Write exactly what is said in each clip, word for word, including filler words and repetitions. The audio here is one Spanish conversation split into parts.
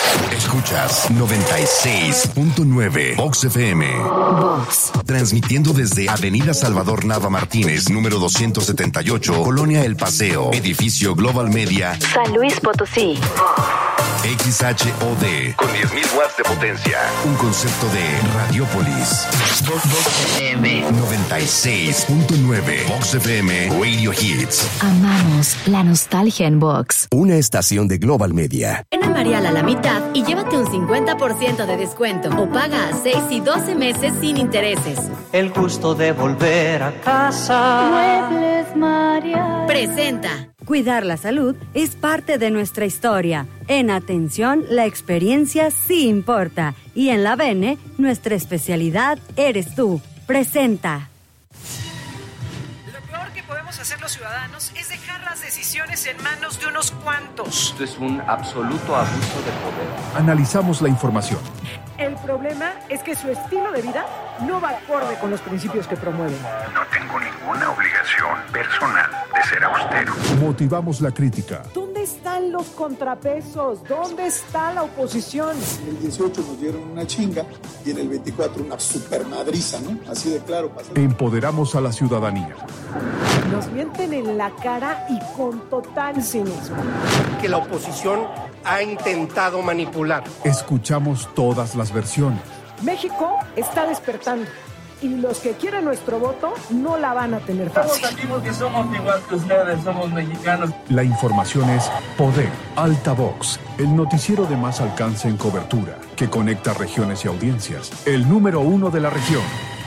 Escuchas noventa y seis punto nueve Vox F M. Vox. Transmitiendo desde Avenida Salvador Nava Martínez, número doscientos setenta y ocho, Colonia El Paseo, edificio Global Media, San Luis Potosí. X H O D, con diez mil watts de potencia. Un concepto de Radiopolis. Vox F M noventa y seis punto nueve. Vox F M Radio Hits. Amamos la nostalgia en Vox. Una estación de Global Media. En Amarial a la mitad y llévate un cincuenta por ciento de descuento o paga a seis y doce meses sin intereses. El gusto de volver a casa. Muebles Marial presenta. Cuidar la salud es parte de nuestra historia. En atención, la experiencia sí importa. Y en la Bene, nuestra especialidad eres tú. Presenta. Lo peor que podemos hacer los ciudadanos es dejar las decisiones en manos de unos cuantos. Esto es un absoluto abuso de poder. Analizamos la información. El problema es que su estilo de vida no va acorde con los principios que promueven. No tengo ninguna obligación personal de ser austero. Motivamos la crítica. ¿Dónde están los contrapesos? ¿Dónde está la oposición? En el dieciocho nos dieron una chinga y en el veinticuatro una supermadriza, ¿no? Así de claro. Pasó. Empoderamos a la ciudadanía. Nos mienten en la cara y con total cinismo. Que la oposición ha intentado manipular. Escuchamos todas las versiones. México está despertando y los que quieren nuestro voto no la van a tener fácil. Estamos aquí porque somos igual que ustedes, somos mexicanos. La información es Poder, Altavox, el noticiero de más alcance en cobertura, que conecta regiones y audiencias. El número uno de la región.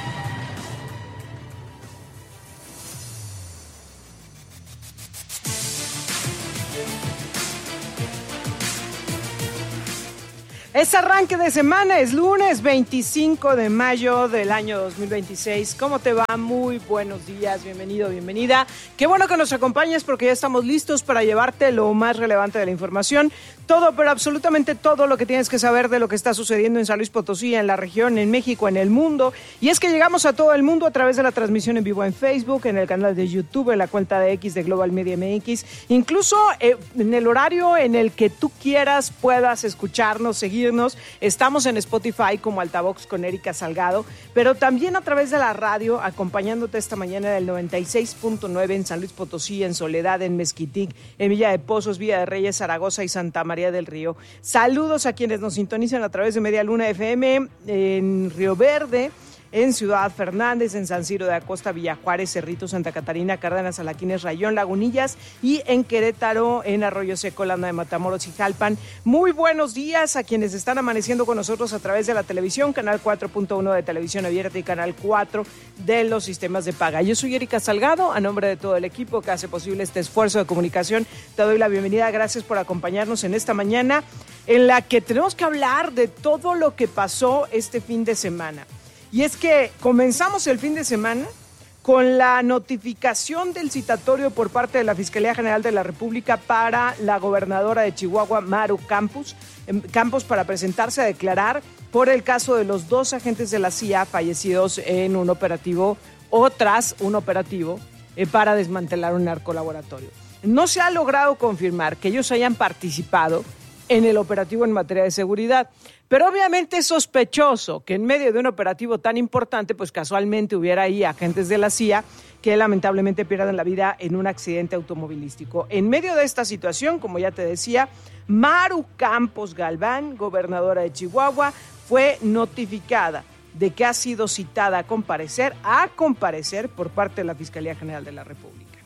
Es arranque de semana, es lunes veinticinco de mayo del año dos mil veintiséis. ¿Cómo te va? Muy buenos días, bienvenido, bienvenida. Qué bueno que nos acompañes porque ya estamos listos para llevarte lo más relevante de la información. Todo, pero absolutamente todo lo que tienes que saber de lo que está sucediendo en San Luis Potosí, en la región, en México, en el mundo. Y es que llegamos a todo el mundo a través de la transmisión en vivo en Facebook, en el canal de YouTube, en la cuenta de X de Global Media M X. Incluso eh, en el horario en el que tú quieras puedas escucharnos, seguir. Estamos en Spotify como Altavox con Erika Salgado, pero también a través de la radio, acompañándote esta mañana del noventa y seis punto nueve en San Luis Potosí, en Soledad, en Mezquitic, en Villa de Pozos, Villa de Reyes, Zaragoza y Santa María del Río. Saludos a quienes nos sintonizan a través de Media Luna F M en Río Verde, en Ciudad Fernández, en San Ciro de Acosta, Villa Juárez, Cerrito, Santa Catarina, Cárdenas, Alaquines, Rayón, Lagunillas y en Querétaro, en Arroyo Seco, Landa de Matamoros y Jalpan. Muy buenos días a quienes están amaneciendo con nosotros a través de la televisión, canal cuatro punto uno de Televisión Abierta y canal cuatro de los sistemas de paga. Yo soy Erika Salgado, a nombre de todo el equipo que hace posible este esfuerzo de comunicación, te doy la bienvenida, gracias por acompañarnos en esta mañana en la que tenemos que hablar de todo lo que pasó este fin de semana. Y es que comenzamos el fin de semana con la notificación del citatorio por parte de la Fiscalía General de la República para la gobernadora de Chihuahua, Maru Campos, Campos, para presentarse a declarar por el caso de los dos agentes de la C I A fallecidos en un operativo o tras un operativo eh, para desmantelar un narcolaboratorio. No se ha logrado confirmar que ellos hayan participado en el operativo en materia de seguridad. Pero obviamente es sospechoso que en medio de un operativo tan importante, pues casualmente hubiera ahí agentes de la C I A que lamentablemente pierdan la vida en un accidente automovilístico. En medio de esta situación, como ya te decía, Maru Campos Galván, gobernadora de Chihuahua, fue notificada de que ha sido citada a comparecer, a comparecer por parte de la Fiscalía General de la República.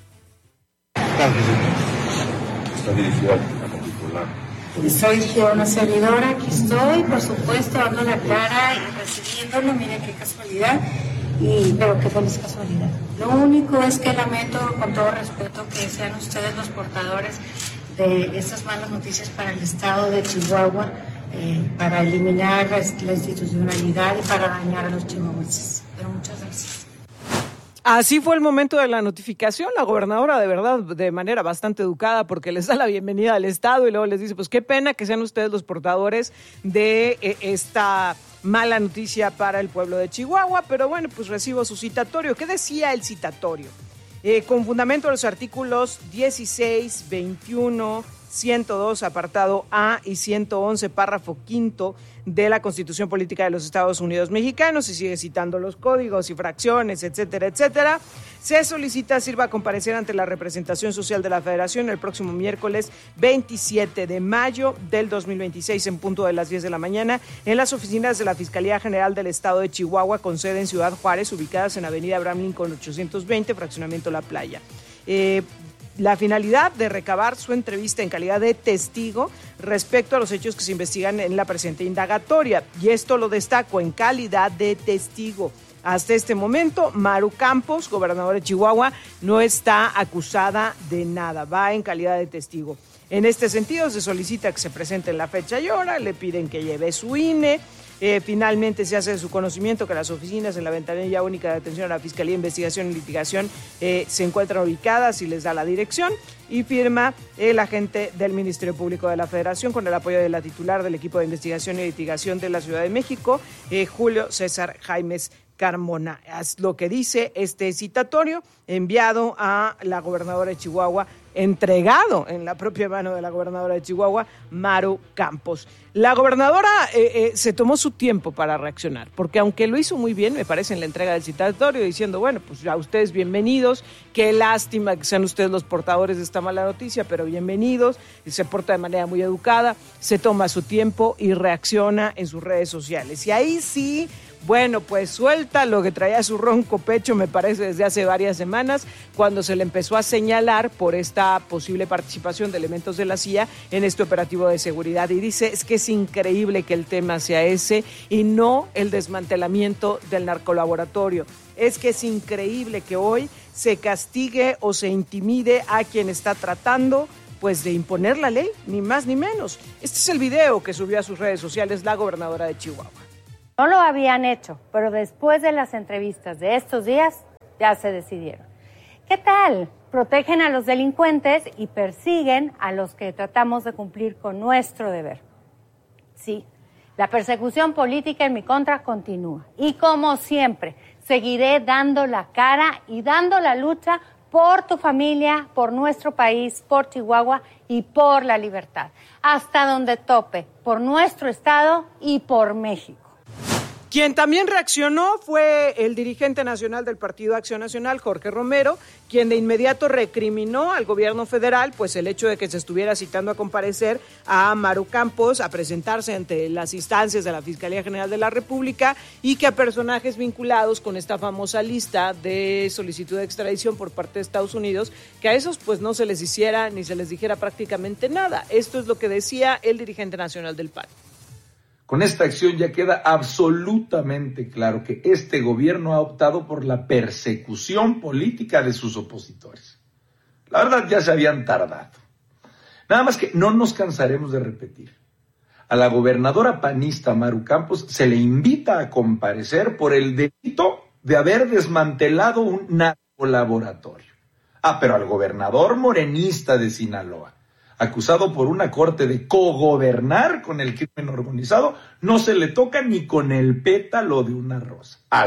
Está dirigido a particular. Soy yo una servidora, aquí estoy, por supuesto, dando la cara y recibiéndolo, miren qué casualidad, y, pero qué feliz casualidad. Lo único es que lamento, con todo respeto, que sean ustedes los portadores de estas malas noticias para el estado de Chihuahua, eh, para eliminar la, la institucionalidad y para dañar a los chihuahuenses. Pero muchas gracias. Así fue el momento de la notificación, la gobernadora de verdad de manera bastante educada porque les da la bienvenida al estado y luego les dice, pues qué pena que sean ustedes los portadores de eh, esta mala noticia para el pueblo de Chihuahua, pero bueno, pues recibo su citatorio. ¿Qué decía el citatorio? Eh, con fundamento de los artículos dieciséis, veintiuno, ciento dos, apartado A, y ciento once, párrafo quinto de la Constitución Política de los Estados Unidos Mexicanos, y sigue citando los códigos y fracciones, etcétera, etcétera. Se solicita sirva a comparecer ante la representación social de la Federación el próximo miércoles veintisiete de mayo del dos mil veintiséis en punto de las diez de la mañana en las oficinas de la Fiscalía General del Estado de Chihuahua, con sede en Ciudad Juárez, ubicadas en Avenida Abraham Lincoln ochocientos veinte, fraccionamiento La Playa. Eh, La finalidad de recabar su entrevista en calidad de testigo respecto a los hechos que se investigan en la presente indagatoria. Y esto lo destaco, en calidad de testigo. Hasta este momento, Maru Campos, gobernadora de Chihuahua, no está acusada de nada, va en calidad de testigo. En este sentido, se solicita que se presente en la fecha y hora, le piden que lleve su I N E. Eh, finalmente se hace de su conocimiento que las oficinas en la ventanilla única de atención a la Fiscalía de Investigación y Litigación eh, se encuentran ubicadas y les da la dirección, y firma el agente del Ministerio Público de la Federación con el apoyo de la titular del equipo de investigación y litigación de la Ciudad de México, eh, Julio César Jaimes Carmona. Es lo que dice este citatorio enviado a la gobernadora de Chihuahua, entregado en la propia mano de la gobernadora de Chihuahua, Maru Campos. La gobernadora eh, eh, se tomó su tiempo para reaccionar, porque aunque lo hizo muy bien, me parece, en la entrega del citatorio, diciendo, bueno, pues a ustedes bienvenidos, qué lástima que sean ustedes los portadores de esta mala noticia, pero bienvenidos, y se porta de manera muy educada, se toma su tiempo y reacciona en sus redes sociales. Y ahí sí, bueno, pues suelta lo que traía su ronco pecho, me parece, desde hace varias semanas, cuando se le empezó a señalar por esta posible participación de elementos de la C I A en este operativo de seguridad. Y dice, es que es increíble que el tema sea ese y no el desmantelamiento del narcolaboratorio. Es que es increíble que hoy se castigue o se intimide a quien está tratando, pues, de imponer la ley, ni más ni menos. Este es el video que subió a sus redes sociales la gobernadora de Chihuahua. No lo habían hecho, pero después de las entrevistas de estos días, ya se decidieron. ¿Qué tal? Protegen a los delincuentes y persiguen a los que tratamos de cumplir con nuestro deber. Sí, la persecución política en mi contra continúa. Y como siempre, seguiré dando la cara y dando la lucha por tu familia, por nuestro país, por Chihuahua y por la libertad. Hasta donde tope, por nuestro estado y por México. Quien también reaccionó fue el dirigente nacional del Partido Acción Nacional, Jorge Romero, quien de inmediato recriminó al gobierno federal pues el hecho de que se estuviera citando a comparecer a Maru Campos, a presentarse ante las instancias de la Fiscalía General de la República, y que a personajes vinculados con esta famosa lista de solicitud de extradición por parte de Estados Unidos, que a esos pues no se les hiciera ni se les dijera prácticamente nada. Esto es lo que decía el dirigente nacional del P A N. Con esta acción ya queda absolutamente claro que este gobierno ha optado por la persecución política de sus opositores. La verdad, ya se habían tardado. Nada más que no nos cansaremos de repetir. A la gobernadora panista Maru Campos se le invita a comparecer por el delito de haber desmantelado un narcolaboratorio. Ah, pero al gobernador morenista de Sinaloa, acusado por una corte de cogobernar con el crimen organizado, no se le toca ni con el pétalo de una rosa. Ah.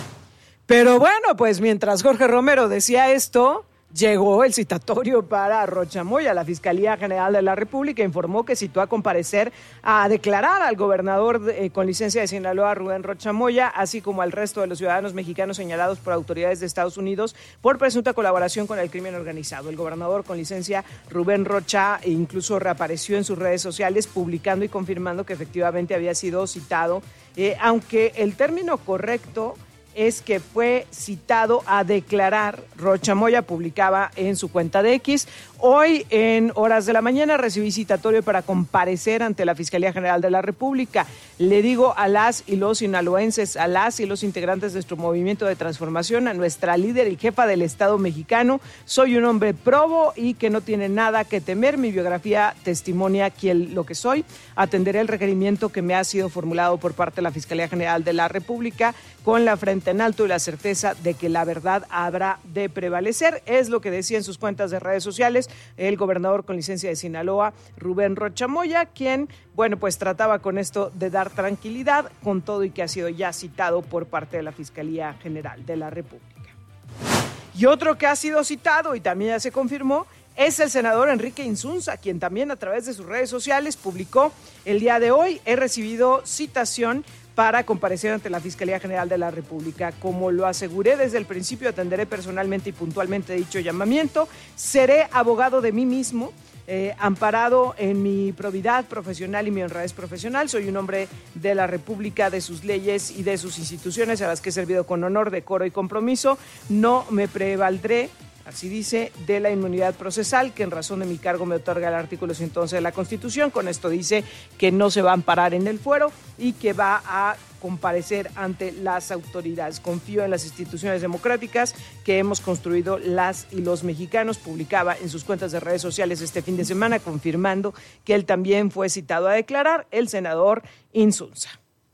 Pero bueno, pues mientras Jorge Romero decía esto, llegó el citatorio para Rocha Moya. La Fiscalía General de la República informó que citó a comparecer a declarar al gobernador eh, con licencia de Sinaloa, Rubén Rocha Moya, así como al resto de los ciudadanos mexicanos señalados por autoridades de Estados Unidos por presunta colaboración con el crimen organizado. El gobernador con licencia, Rubén Rocha, incluso reapareció en sus redes sociales publicando y confirmando que efectivamente había sido citado, eh, aunque el término correcto es que fue citado a declarar. Rocha Moya publicaba en su cuenta de X: hoy en horas de la mañana recibí citatorio para comparecer ante la Fiscalía General de la República. Le digo a las y los sinaloenses, a las y los integrantes de nuestro movimiento de transformación, a nuestra líder y jefa del Estado mexicano, soy un hombre probo y que no tiene nada que temer. Mi biografía testimonia quién lo que soy. Atenderé el requerimiento que me ha sido formulado por parte de la Fiscalía General de la República con la frente en alto y la certeza de que la verdad habrá de prevalecer. Es lo que decía en sus cuentas de redes sociales el gobernador con licencia de Sinaloa, Rubén Rocha Moya, quien, bueno, pues trataba con esto de dar tranquilidad, con todo y que ha sido ya citado por parte de la Fiscalía General de la República. Y otro que ha sido citado y también ya se confirmó es el senador Enrique Insunza, quien también a través de sus redes sociales publicó el día de hoy: he recibido citación para comparecer ante la Fiscalía General de la República. Como lo aseguré desde el principio, atenderé personalmente y puntualmente dicho llamamiento. Seré abogado de mí mismo, eh, amparado en mi probidad profesional y mi honradez profesional. Soy un hombre de la República, de sus leyes y de sus instituciones, a las que he servido con honor, decoro y compromiso. No me prevaldré, así dice, de la inmunidad procesal que en razón de mi cargo me otorga el artículo ciento once de la Constitución. Con esto dice que no se va a amparar en el fuero y que va a comparecer ante las autoridades. Confío en las instituciones democráticas que hemos construido las y los mexicanos. Publicaba en sus cuentas de redes sociales este fin de semana, confirmando que él también fue citado a declarar, el senador Insunza.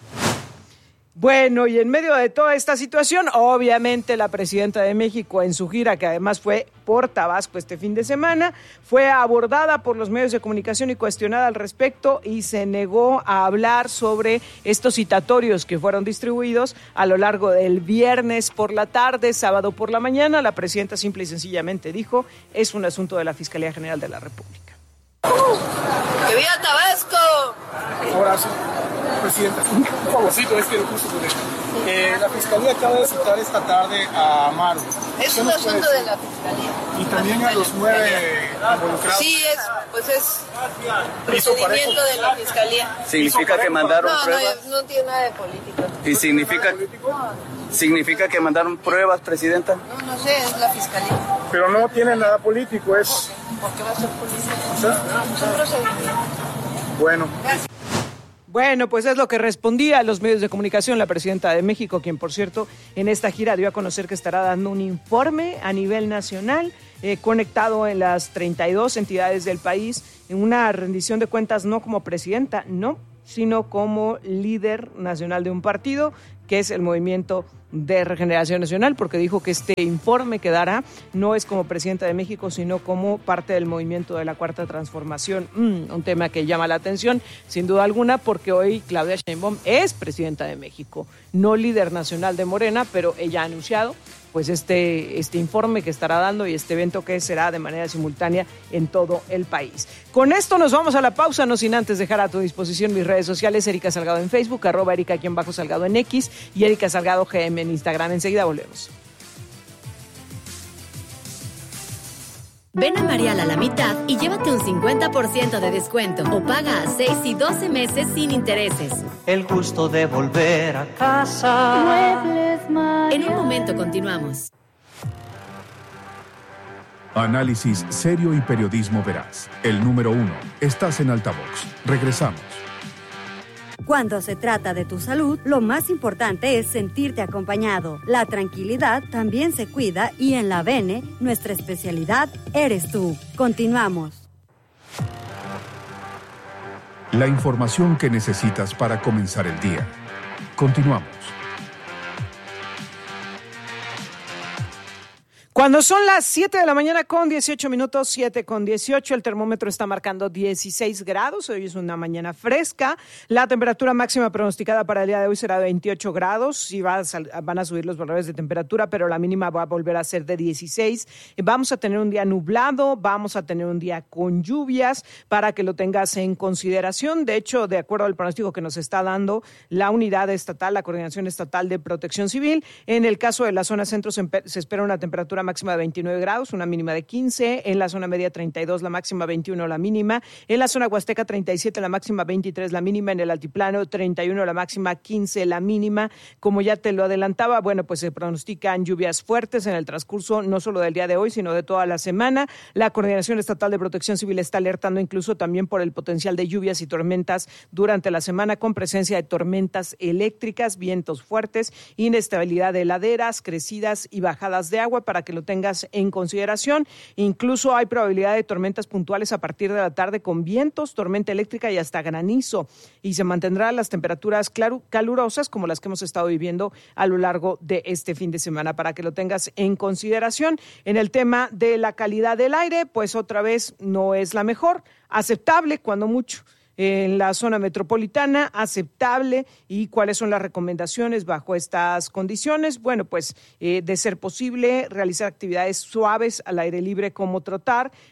Bueno, y en medio de toda esta situación, obviamente la presidenta de México, en su gira, que además fue por Tabasco este fin de semana, fue abordada por los medios de comunicación y cuestionada al respecto, y se negó a hablar sobre estos citatorios que fueron distribuidos a lo largo del viernes por la tarde, sábado por la mañana. La presidenta simple y sencillamente dijo: es un asunto de la Fiscalía General de la República. ¡Que viva Tabasco! Ahora sí, presidenta, un favorcito, es que justo eh, la Fiscalía acaba de citar esta tarde a Amaro. Es un asunto de la Fiscalía. Y también a los nueve involucrados. Sí, es, pues es procedimiento de la Fiscalía. ¿Significa que mandaron no, pruebas? No, no tiene nada de político. ¿Y significa, significa que mandaron pruebas, presidenta? No, no sé, es la Fiscalía. Pero no tiene nada político, es... ¿Por qué va a ser político? ¿Sí? Es un procedimiento. Bueno. Bueno, pues es lo que respondía a los medios de comunicación la presidenta de México, quien, por cierto, en esta gira dio a conocer que estará dando un informe a nivel nacional, eh, conectado en las treinta y dos entidades del país, en una rendición de cuentas no como presidenta, no, sino como líder nacional de un partido, que es el Movimiento de Regeneración Nacional, porque dijo que este informe que dará no es como presidenta de México, sino como parte del movimiento de la Cuarta Transformación. Mm, un tema que llama la atención, sin duda alguna, porque hoy Claudia Sheinbaum es presidenta de México, no líder nacional de Morena, pero ella ha anunciado pues este, este informe que estará dando y este evento que será de manera simultánea en todo el país. Con esto nos vamos a la pausa, no sin antes dejar a tu disposición mis redes sociales: Erika Salgado en Facebook, arroba Erika quien bajo Salgado en X y Erika Salgado G M en Instagram. Enseguida volvemos. Ven a Marial a la mitad y llévate un cincuenta por ciento de descuento o paga a seis y doce meses sin intereses. El gusto de volver a casa. Muebles Marial. En un momento continuamos. Análisis serio y periodismo veraz. El número uno. Estás en Altavox. Regresamos. Cuando se trata de tu salud, lo más importante es sentirte acompañado. La tranquilidad también se cuida y en la Bene, nuestra especialidad eres tú. Continuamos. La información que necesitas para comenzar el día. Continuamos. Cuando son las siete de la mañana con dieciocho minutos, siete con dieciocho, el termómetro está marcando dieciséis grados, hoy es una mañana fresca, la temperatura máxima pronosticada para el día de hoy será de veintiocho grados, sí va a, van a subir los valores de temperatura, pero la mínima va a volver a ser de dieciséis, vamos a tener un día nublado, vamos a tener un día con lluvias, para que lo tengas en consideración. De hecho, de acuerdo al pronóstico que nos está dando la unidad estatal, la Coordinación Estatal de Protección Civil, en el caso de la zona centro se, se espera una temperatura máxima de veintinueve grados, una mínima de quince, en la zona media treinta y dos, la máxima veintiuno, la mínima, en la zona huasteca treinta y siete, la máxima veintitrés, la mínima, en el altiplano treinta y uno, la máxima quince, la mínima. Como ya te lo adelantaba, bueno, pues se pronostican lluvias fuertes en el transcurso no solo del día de hoy, sino de toda la semana. La Coordinación Estatal de Protección Civil está alertando incluso también por el potencial de lluvias y tormentas durante la semana, con presencia de tormentas eléctricas, vientos fuertes, inestabilidad de laderas, crecidas y bajadas de agua, para que lo tengas en consideración. Incluso hay probabilidad de tormentas puntuales a partir de la tarde con vientos, tormenta eléctrica y hasta granizo. Y se mantendrán las temperaturas claru- calurosas como las que hemos estado viviendo a lo largo de este fin de semana, para que lo tengas en consideración. En el tema de la calidad del aire, pues otra vez no es la mejor, aceptable cuando mucho. En la zona metropolitana, aceptable. ¿Y cuáles son las recomendaciones bajo estas condiciones? Bueno, pues eh, de ser posible, realizar actividades suaves al aire libre como trotar,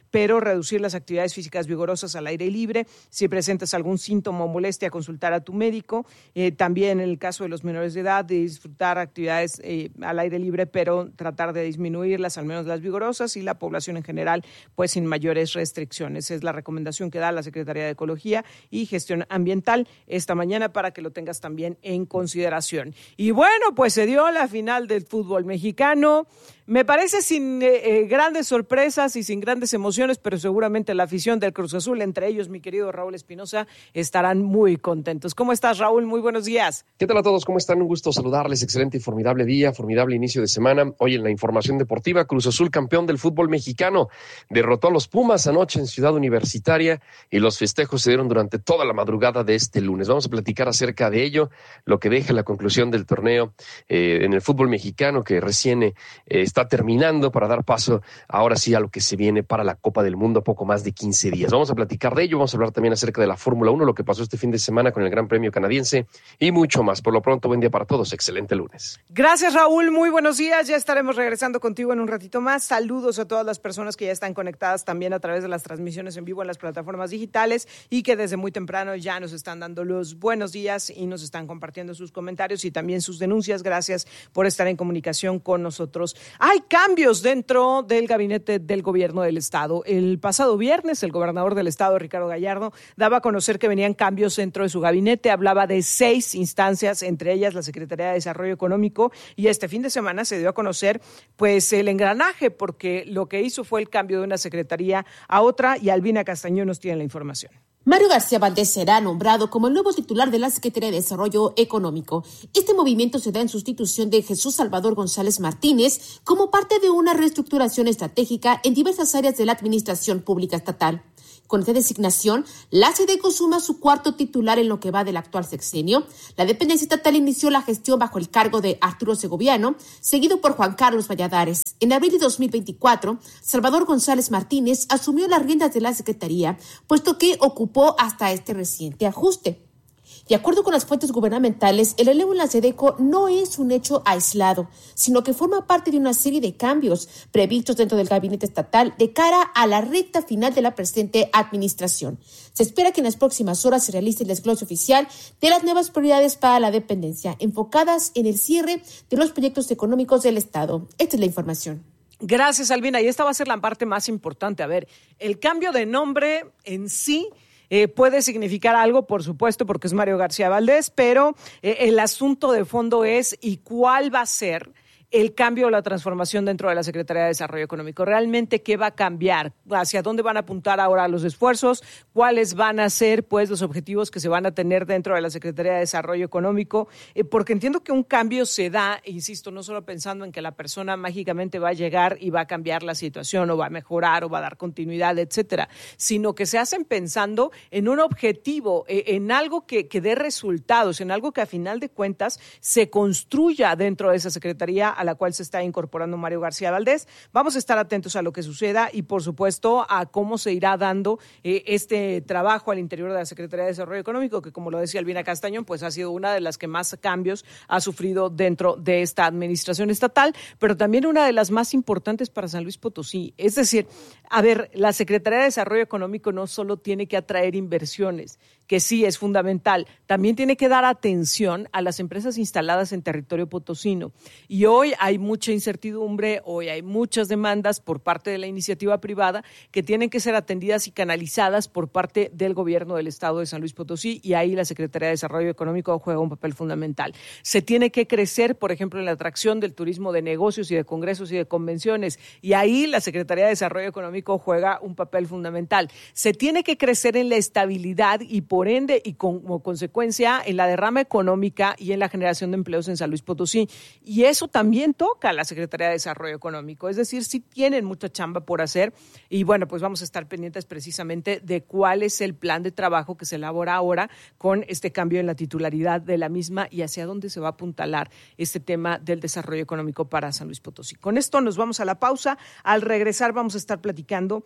pero reducir las actividades físicas vigorosas al aire libre. Si presentas algún síntoma o molestia, consultar a tu médico. Eh, también en el caso de los menores de edad, de disfrutar actividades eh, al aire libre, pero tratar de disminuirlas, al menos las vigorosas, y la población en general, pues sin mayores restricciones. Es la recomendación que da la Secretaría de Ecología y Gestión Ambiental esta mañana para que lo tengas también en consideración. Y bueno, pues se dio la final del fútbol mexicano. Me parece sin eh, eh, grandes sorpresas y sin grandes emociones, pero seguramente la afición del Cruz Azul, entre ellos mi querido Raúl Espinosa, estarán muy contentos. ¿Cómo estás, Raúl? Muy buenos días. ¿Qué tal a todos? ¿Cómo están? Un gusto saludarles. Excelente y formidable día, formidable inicio de semana. Hoy en la información deportiva, Cruz Azul, campeón del fútbol mexicano, derrotó a los Pumas anoche en Ciudad Universitaria y los festejos se dieron durante toda la madrugada de este lunes. Vamos a platicar acerca de ello, lo que deja la conclusión del torneo eh, en el fútbol mexicano, que recién eh, está Está terminando, para dar paso ahora sí a lo que se viene para la Copa del Mundo, poco más de quince días. Vamos a platicar de ello, vamos a hablar también acerca de la Fórmula uno, lo que pasó este fin de semana con el Gran Premio Canadiense y mucho más. Por lo pronto, buen día para todos, excelente lunes. Gracias, Raúl, muy buenos días, ya estaremos regresando contigo en un ratito más. Saludos a todas las personas que ya están conectadas también a través de las transmisiones en vivo en las plataformas digitales y que desde muy temprano ya nos están dando los buenos días y nos están compartiendo sus comentarios y también sus denuncias. Gracias por estar en comunicación con nosotros. Hay cambios dentro del gabinete del gobierno del estado. El pasado viernes, el gobernador del estado, Ricardo Gallardo, daba a conocer que venían cambios dentro de su gabinete. Hablaba de seis instancias, entre ellas la Secretaría de Desarrollo Económico, y este fin de semana se dio a conocer pues el engranaje, porque lo que hizo fue el cambio de una secretaría a otra, y Albina Castañón nos tiene la información. Mario García Valdés será nombrado como el nuevo titular de la Secretaría de Desarrollo Económico. Este movimiento se da en sustitución de Jesús Salvador González Martínez como parte de una reestructuración estratégica en diversas áreas de la administración pública estatal. Con esta designación, la SEDECO suma su cuarto titular en lo que va del actual sexenio. La dependencia estatal inició la gestión bajo el cargo de Arturo Segoviano, seguido por Juan Carlos Valladares. En abril de dos mil veinticuatro, Salvador González Martínez asumió las riendas de la Secretaría, puesto que ocupó hasta este reciente ajuste. De acuerdo con las fuentes gubernamentales, el relevo en la SEDECO no es un hecho aislado, sino que forma parte de una serie de cambios previstos dentro del gabinete estatal de cara a la recta final de la presente administración. Se espera que en las próximas horas se realice el desglose oficial de las nuevas prioridades para la dependencia, enfocadas en el cierre de los proyectos económicos del Estado. Esta es la información. Gracias, Albina. Y esta va a ser la parte más importante. A ver, el cambio de nombre en sí Eh, puede significar algo, por supuesto, porque es Mario García Valdés, pero eh, el asunto de fondo es ¿y cuál va a ser el cambio o la transformación dentro de la Secretaría de Desarrollo Económico? ¿Realmente qué va a cambiar? ¿Hacia dónde van a apuntar ahora los esfuerzos? ¿Cuáles van a ser, pues, los objetivos que se van a tener dentro de la Secretaría de Desarrollo Económico? Eh, porque entiendo que un cambio se da, insisto, no solo pensando en que la persona mágicamente va a llegar y va a cambiar la situación o va a mejorar o va a dar continuidad, etcétera, sino que se hacen pensando en un objetivo, eh, en algo que, que dé resultados, en algo que a final de cuentas se construya dentro de esa Secretaría a la cual se está incorporando Mario García Valdés. Vamos a estar atentos a lo que suceda y, por supuesto, a cómo se irá dando eh, este trabajo al interior de la Secretaría de Desarrollo Económico, que, como lo decía Albina Castañón, pues ha sido una de las que más cambios ha sufrido dentro de esta administración estatal, pero también una de las más importantes para San Luis Potosí. Es decir, a ver, la Secretaría de Desarrollo Económico no solo tiene que atraer inversiones, que sí es fundamental, también tiene que dar atención a las empresas instaladas en territorio potosino. Y hoy hay mucha incertidumbre, hoy hay muchas demandas por parte de la iniciativa privada que tienen que ser atendidas y canalizadas por parte del gobierno del estado de San Luis Potosí, y ahí la Secretaría de Desarrollo Económico juega un papel fundamental. Se tiene que crecer, por ejemplo, en la atracción del turismo de negocios y de congresos y de convenciones, y ahí la Secretaría de Desarrollo Económico juega un papel fundamental. Se tiene que crecer en la estabilidad y por ende y como consecuencia en la derrama económica y en la generación de empleos en San Luis Potosí, y eso también toca a la Secretaría de Desarrollo Económico, es decir, sí tienen mucha chamba por hacer, y bueno, pues vamos a estar pendientes precisamente de cuál es el plan de trabajo que se elabora ahora con este cambio en la titularidad de la misma y hacia dónde se va a apuntalar este tema del desarrollo económico para San Luis Potosí. Con esto nos vamos a la pausa. Al regresar vamos a estar platicando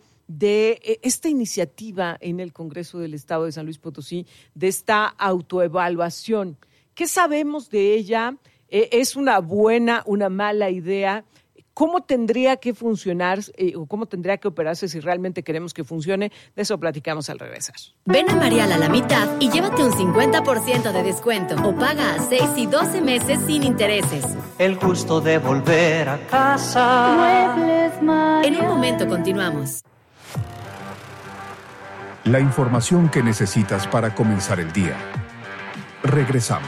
de esta iniciativa en el Congreso del Estado de San Luis Potosí, de esta autoevaluación. ¿Qué sabemos de ella? ¿Es una buena, una mala idea? ¿Cómo tendría que funcionar eh, o cómo tendría que operarse si realmente queremos que funcione? De eso platicamos al regresar. Ven a Marial a la mitad y llévate un cincuenta por ciento de descuento o paga a seis y doce meses sin intereses. El gusto de volver a casa. Muebles Marial. En un momento continuamos. La información que necesitas para comenzar el día. Regresamos.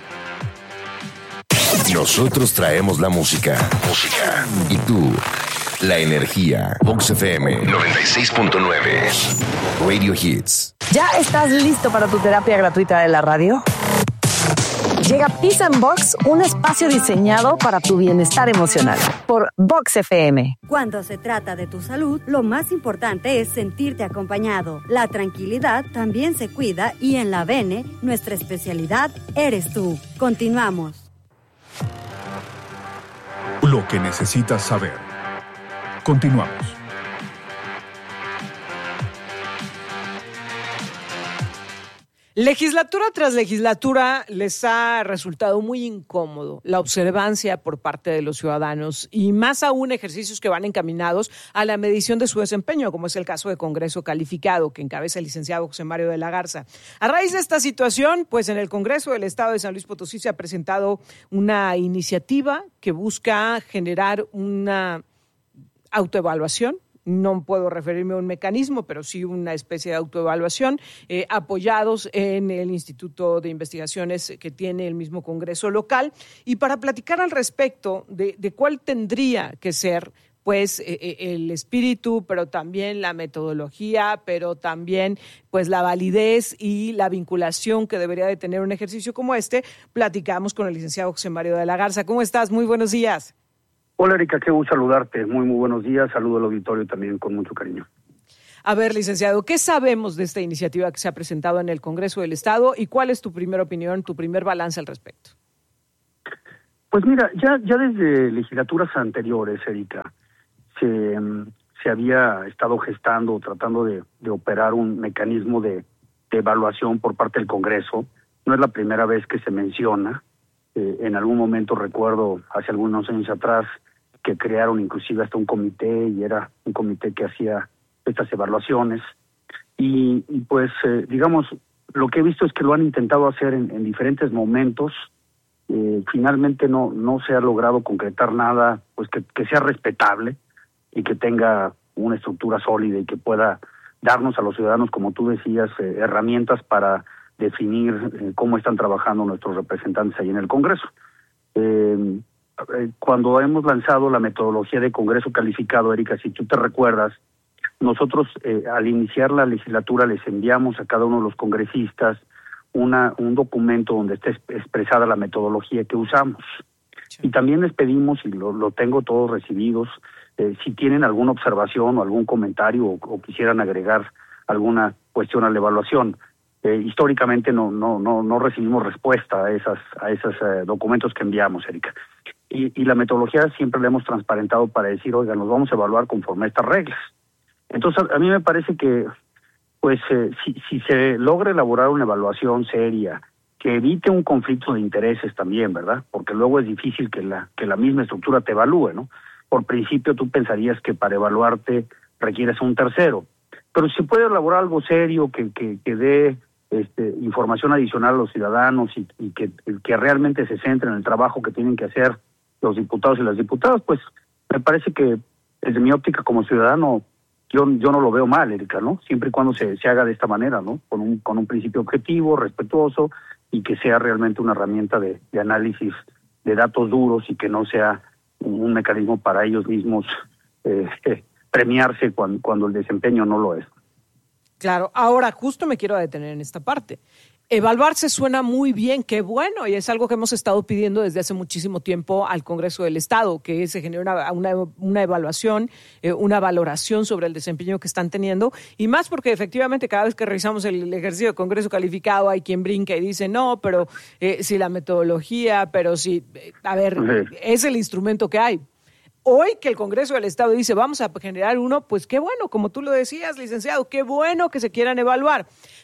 Nosotros traemos la música. Música. Y tú, la energía. Vox F M noventa y seis punto nueve. Radio Hits. ¿Ya estás listo para tu terapia gratuita de la radio? Llega Peace and Vox, un espacio diseñado para tu bienestar emocional. Por Vox F M. Cuando se trata de tu salud, lo más importante es sentirte acompañado. La tranquilidad también se cuida y en la V N, nuestra especialidad eres tú. Continuamos. Lo que necesitas saber. Continuamos. Legislatura tras legislatura les ha resultado muy incómodo la observancia por parte de los ciudadanos y más aún ejercicios que van encaminados a la medición de su desempeño, como es el caso de Congreso Calificado, que encabeza el licenciado José Mario de la Garza. A raíz de esta situación, pues en el Congreso del Estado de San Luis Potosí se ha presentado una iniciativa que busca generar una autoevaluación. No puedo referirme a un mecanismo, pero sí una especie de autoevaluación, eh, apoyados en el Instituto de Investigaciones que tiene el mismo Congreso local. Y para platicar al respecto de, de cuál tendría que ser pues eh, el espíritu, pero también la metodología, pero también pues la validez y la vinculación que debería de tener un ejercicio como este, platicamos con el licenciado José Mario de la Garza. ¿Cómo estás? Muy buenos días. Hola Erika, qué gusto saludarte. Muy, muy buenos días. Saludo al auditorio también con mucho cariño. A ver, licenciado, ¿qué sabemos de esta iniciativa que se ha presentado en el Congreso del Estado y cuál es tu primera opinión, tu primer balance al respecto? Pues mira, ya ya desde legislaturas anteriores, Erika, se, se había estado gestando, tratando de, de operar un mecanismo de, de evaluación por parte del Congreso. No es la primera vez que se menciona. Eh, en algún momento recuerdo, hace algunos años atrás, que crearon inclusive hasta un comité y era un comité que hacía estas evaluaciones y, y pues eh, digamos lo que he visto es que lo han intentado hacer en, en diferentes momentos. Eh, finalmente no no se ha logrado concretar nada pues que, que sea respetable y que tenga una estructura sólida y que pueda darnos a los ciudadanos, como tú decías, eh, herramientas para definir eh, cómo están trabajando nuestros representantes ahí en el Congreso. Eh, Cuando hemos lanzado la metodología de Congreso Calificado, Erika, si tú te recuerdas, nosotros eh, al iniciar la legislatura les enviamos a cada uno de los congresistas una un documento donde esté expresada la metodología que usamos. Sí. Y también les pedimos, y lo, lo tengo todos recibidos, eh, si tienen alguna observación o algún comentario o, o quisieran agregar alguna cuestión a la evaluación. Eh, históricamente no no no no recibimos respuesta a esas a esos eh, documentos que enviamos, Erika. Y, y la metodología siempre la hemos transparentado para decir, oiga, nos vamos a evaluar conforme a estas reglas. Entonces, a mí me parece que, pues, eh, si, si se logra elaborar una evaluación seria, que evite un conflicto de intereses también, ¿verdad? Porque luego es difícil que la que la misma estructura te evalúe, ¿no? Por principio, tú pensarías que para evaluarte requieres un tercero. Pero si se puede elaborar algo serio que, que, que dé este, información adicional a los ciudadanos y, y que, que realmente se centre en el trabajo que tienen que hacer los diputados y las diputadas, pues me parece que desde mi óptica como ciudadano yo yo no lo veo mal, Erika, ¿no? Siempre y cuando se, se haga de esta manera, ¿no? Con un con un principio objetivo, respetuoso y que sea realmente una herramienta de, de análisis de datos duros y que no sea un, un mecanismo para ellos mismos eh, eh, premiarse cuando, cuando el desempeño no lo es. Claro, ahora justo me quiero detener en esta parte. Evaluarse suena muy bien, qué bueno, y es algo que hemos estado pidiendo desde hace muchísimo tiempo al Congreso del Estado, que se genere una, una, una evaluación, eh, una valoración sobre el desempeño que están teniendo, y más porque efectivamente cada vez que revisamos el ejercicio de Congreso Calificado hay quien brinca y dice, no, pero eh, si la metodología, pero si, eh, a ver, sí. Es el instrumento que hay. Hoy que el Congreso del Estado dice vamos a generar uno, pues qué bueno, como tú lo decías, licenciado, qué bueno que se quieran evaluar.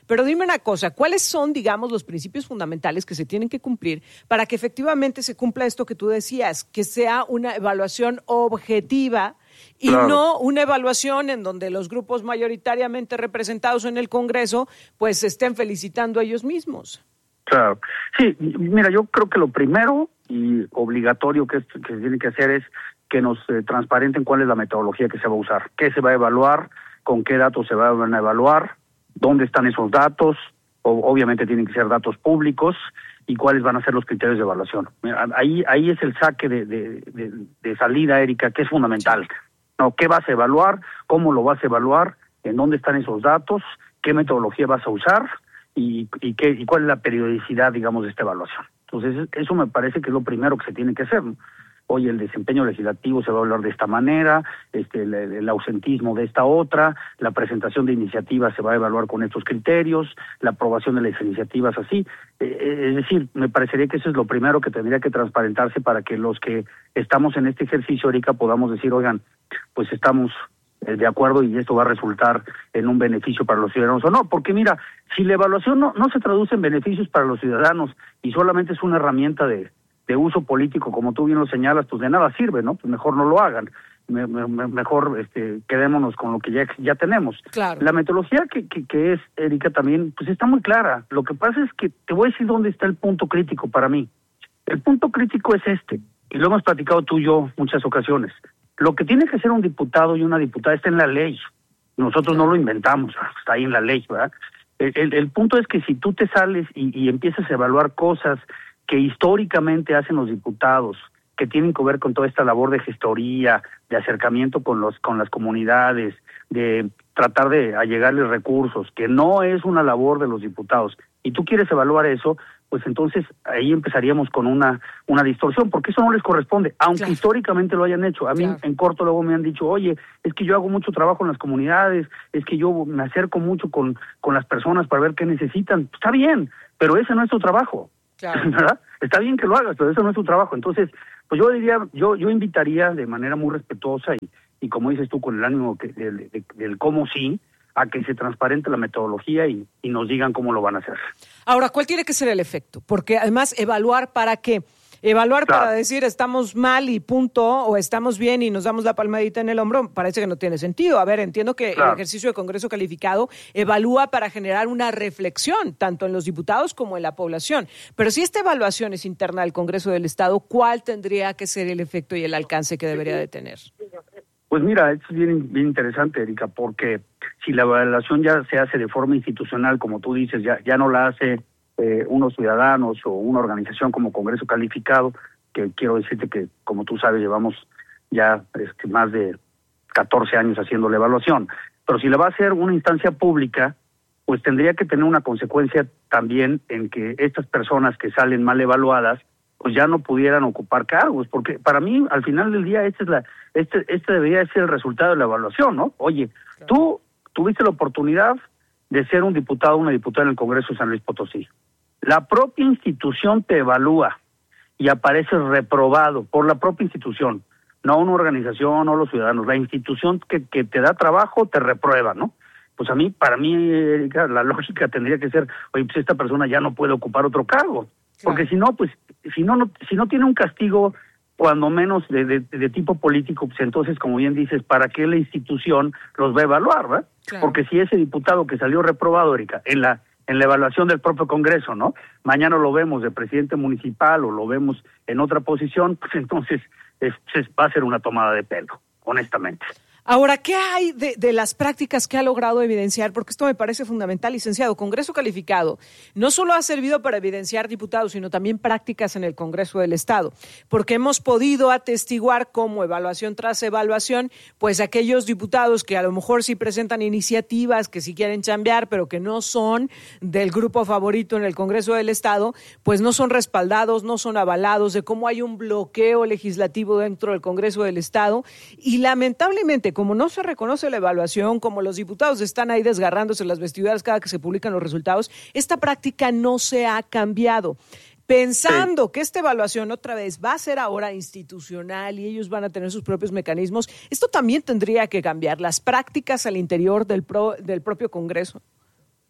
Pero dime una cosa, ¿cuáles son, digamos, los principios fundamentales que se tienen que cumplir para que efectivamente se cumpla esto que tú decías, que sea una evaluación objetiva y claro. no una evaluación en donde los grupos mayoritariamente representados en el Congreso pues se estén felicitando a ellos mismos? Claro. Sí, mira, yo creo que lo primero y obligatorio que, es, que se tiene que hacer es que nos eh, transparenten cuál es la metodología que se va a usar, qué se va a evaluar, con qué datos se van a evaluar, dónde están esos datos, o, obviamente tienen que ser datos públicos, y cuáles van a ser los criterios de evaluación. Ahí ahí es el saque de, de, de, de salida, Erika, que es fundamental. No, ¿qué vas a evaluar? ¿Cómo lo vas a evaluar? ¿En dónde están esos datos? ¿Qué metodología vas a usar? Y, y, qué, y cuál es la periodicidad, digamos, de esta evaluación. Entonces, eso me parece que es lo primero que se tiene que hacer, ¿no? Oye, el desempeño legislativo se va a hablar de esta manera, este, el, el ausentismo de esta otra, la presentación de iniciativas se va a evaluar con estos criterios, la aprobación de las iniciativas así. Eh, es decir, me parecería que eso es lo primero que tendría que transparentarse para que los que estamos en este ejercicio, Erika, podamos decir, oigan, pues estamos eh, de acuerdo y esto va a resultar en un beneficio para los ciudadanos o no. Porque mira, si la evaluación no, no se traduce en beneficios para los ciudadanos y solamente es una herramienta de de uso político, como tú bien lo señalas, pues de nada sirve, ¿no? Pues mejor no lo hagan, me, me, mejor este, quedémonos con lo que ya ya tenemos. Claro. La metodología que, que, que es, Erika, también, pues está muy clara. Lo que pasa es que te voy a decir dónde está el punto crítico para mí. El punto crítico es este, y lo hemos platicado tú y yo muchas ocasiones. Lo que tiene que ser un diputado y una diputada está en la ley. Nosotros no lo inventamos, está ahí en la ley, ¿verdad? El, el, el punto es que si tú te sales y, y empiezas a evaluar cosas que históricamente hacen los diputados, que tienen que ver con toda esta labor de gestoría, de acercamiento con los con las comunidades, de tratar de allegarles recursos, que no es una labor de los diputados, y tú quieres evaluar eso, pues entonces ahí empezaríamos con una una distorsión, porque eso no les corresponde, aunque claro. históricamente lo hayan hecho. A mí claro. en corto luego me han dicho, oye, es que yo hago mucho trabajo en las comunidades, es que yo me acerco mucho con, con las personas para ver qué necesitan. Está bien, pero ese no es tu trabajo. Claro. ¿Verdad? Está bien que lo hagas, pero eso no es tu trabajo. Entonces, pues yo diría, yo yo invitaría de manera muy respetuosa y, y como dices tú, con el ánimo que, del, de, del cómo sí, a que se transparente la metodología y, y nos digan cómo lo van a hacer. Ahora, ¿cuál tiene que ser el efecto? Porque además, evaluar para qué. Evaluar claro. para decir estamos mal y punto, o estamos bien y nos damos la palmadita en el hombro, parece que no tiene sentido. A ver, entiendo que claro. el ejercicio de Congreso calificado evalúa para generar una reflexión, tanto en los diputados como en la población. Pero si esta evaluación es interna del Congreso del Estado, ¿cuál tendría que ser el efecto y el alcance que debería de tener? Pues mira, esto es bien, bien interesante, Erika, porque si la evaluación ya se hace de forma institucional, como tú dices, ya, ya no la hace Eh, unos ciudadanos o una organización como Congreso Calificado, que quiero decirte que, como tú sabes, llevamos ya este, más de catorce años haciendo la evaluación. Pero si la va a hacer una instancia pública, pues tendría que tener una consecuencia también en que estas personas que salen mal evaluadas, pues ya no pudieran ocupar cargos, porque para mí, al final del día, este es la este este debería ser el resultado de la evaluación, ¿no? Oye, claro. tú tuviste la oportunidad de ser un diputado o una diputada en el Congreso de San Luis Potosí. La propia institución te evalúa y apareces reprobado por la propia institución, no una organización, no los ciudadanos. La institución que, que te da trabajo te reprueba, ¿no? Pues a mí, para mí, Erika, la lógica tendría que ser, oye, pues esta persona ya no puede ocupar otro cargo, claro. porque si no, pues, si no, no, si no tiene un castigo, cuando menos de, de, de tipo político, pues entonces, como bien dices, ¿para qué la institución los va a evaluar, verdad? Claro. Porque si ese diputado que salió reprobado, Erika, en la en la evaluación del propio Congreso, ¿no? Mañana lo vemos de presidente municipal o lo vemos en otra posición, pues entonces es, es, va a ser una tomada de pelo, honestamente. Ahora, ¿qué hay de, de las prácticas que ha logrado evidenciar? Porque esto me parece fundamental, licenciado. Congreso Calificado no solo ha servido para evidenciar diputados, sino también prácticas en el Congreso del Estado, porque hemos podido atestiguar como evaluación tras evaluación, pues aquellos diputados que a lo mejor sí presentan iniciativas, que sí quieren chambear, pero que no son del grupo favorito en el Congreso del Estado, pues no son respaldados, no son avalados, de cómo hay un bloqueo legislativo dentro del Congreso del Estado, y lamentablemente, como no se reconoce la evaluación, como los diputados están ahí desgarrándose las vestiduras cada que se publican los resultados, esta práctica no se ha cambiado. Pensando sí. que esta evaluación otra vez va a ser ahora institucional y ellos van a tener sus propios mecanismos, esto también tendría que cambiar, las prácticas al interior del, pro, del propio Congreso.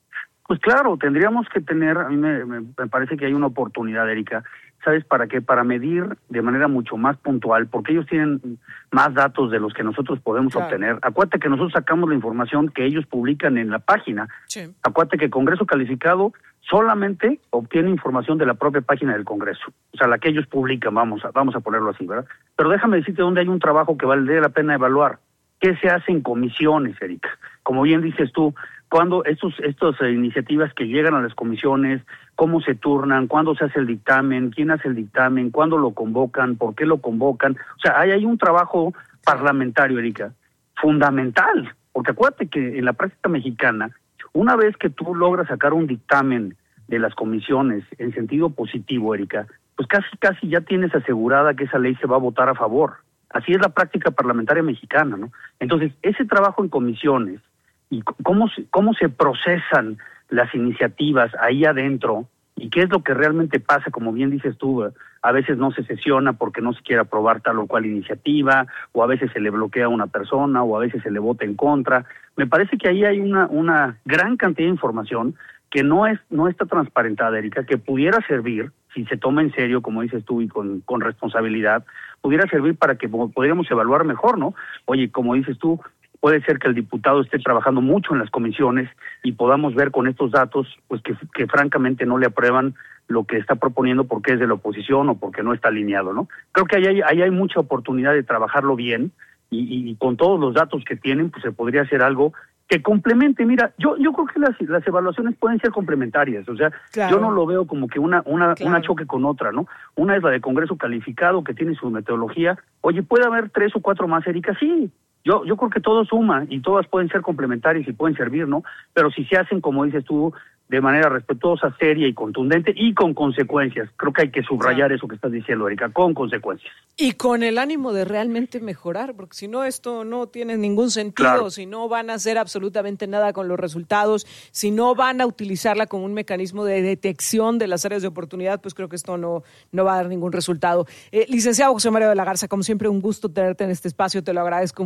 Pues claro, tendríamos que tener, a mí me, me, me parece que hay una oportunidad, Erika, ¿sabes para qué? Para medir de manera mucho más puntual, porque ellos tienen más datos de los que nosotros podemos claro. obtener. Acuérdate que nosotros sacamos la información que ellos publican en la página. Sí. Acuérdate que el Congreso Calificado solamente obtiene información de la propia página del Congreso, o sea, la que ellos publican, vamos a, vamos a ponerlo así, ¿verdad? Pero déjame decirte dónde hay un trabajo que vale la pena evaluar. ¿Qué se hace en comisiones, Erika? Como bien dices tú, cuando estos estas eh, iniciativas que llegan a las comisiones, cómo se turnan, cuándo se hace el dictamen, quién hace el dictamen, cuándo lo convocan, por qué lo convocan. O sea, hay, hay un trabajo parlamentario, Erika, fundamental, porque acuérdate que en la práctica mexicana, una vez que tú logras sacar un dictamen de las comisiones en sentido positivo, Erika, pues casi casi ya tienes asegurada que esa ley se va a votar a favor. Así es la práctica parlamentaria mexicana, ¿no? Entonces, ese trabajo en comisiones y cómo se, cómo se procesan las iniciativas ahí adentro y qué es lo que realmente pasa, como bien dices tú, a veces no se sesiona porque no se quiere aprobar tal o cual iniciativa, o a veces se le bloquea a una persona, o a veces se le vota en contra. Me parece que ahí hay una, una gran cantidad de información que no es no está transparentada, Erika, que pudiera servir, si se toma en serio, como dices tú, y con, con responsabilidad, pudiera servir para que pudiéramos evaluar mejor, ¿no? Oye, como dices tú, puede ser que el diputado esté trabajando mucho en las comisiones y podamos ver con estos datos, pues que, que francamente no le aprueban lo que está proponiendo porque es de la oposición o porque no está alineado, ¿no? Creo que ahí hay, ahí hay mucha oportunidad de trabajarlo bien y, y con todos los datos que tienen, pues se podría hacer algo que complemente. Mira, yo yo creo que las las evaluaciones pueden ser complementarias, o sea, claro. yo no lo veo como que una una claro. una choque con otra, ¿no? Una es la de Congreso Calificado, que tiene su metodología. Oye, ¿puede haber tres o cuatro más, Erika? Sí, yo yo creo que todo suma y todas pueden ser complementarias y pueden servir, ¿no? Pero si se hacen, como dices tú, de manera respetuosa, seria y contundente y con consecuencias. Creo que hay que subrayar claro. eso que estás diciendo, Erika, con consecuencias. Y con el ánimo de realmente mejorar, porque si no esto no tiene ningún sentido, claro. si no van a hacer absolutamente nada con los resultados, si no van a utilizarla como un mecanismo de detección de las áreas de oportunidad, pues creo que esto no, no va a dar ningún resultado. Eh, licenciado José Mario de la Garza, como siempre un gusto tenerte en este espacio, te lo agradezco.